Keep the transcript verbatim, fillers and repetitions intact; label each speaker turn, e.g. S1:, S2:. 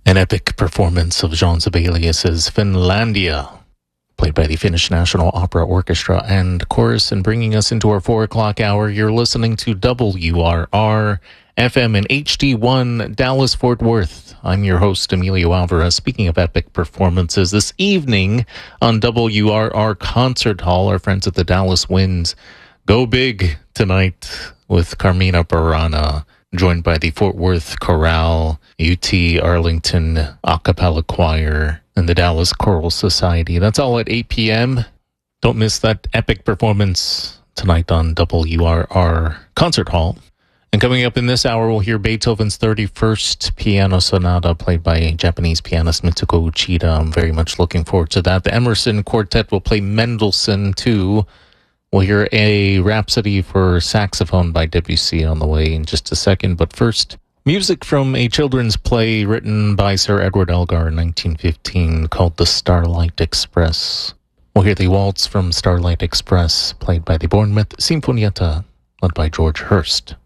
S1: An epic performance of Jean Sibelius's Finlandia, played by the Finnish National Opera Orchestra and Chorus. And bringing us into our four o'clock hour, you're listening to W R R F M and H D one Dallas-Fort Worth. I'm your host, Emilio Alvarez. Speaking of epic performances, this evening on W R R Concert Hall, our friends at the Dallas Winds go big tonight with Carmina Burana, joined by the Fort Worth Chorale, U T Arlington A Cappella Choir, and the Dallas Choral Society. That's all at eight p.m. Don't miss that epic performance tonight on W R R Concert Hall. And coming up in this hour, we'll hear Beethoven's thirty-first Piano Sonata, played by Japanese pianist Mitsuko Uchida. I'm very much looking forward to that. The Emerson Quartet will play Mendelssohn, too. We'll hear a Rhapsody for Saxophone by Debussy on the way in just a second. But first, music from a children's play written by Sir Edward Elgar in nineteen fifteen called The Starlight Express. We'll hear the waltz from Starlight Express, played by the Bournemouth Sinfonietta, led by George Hurst.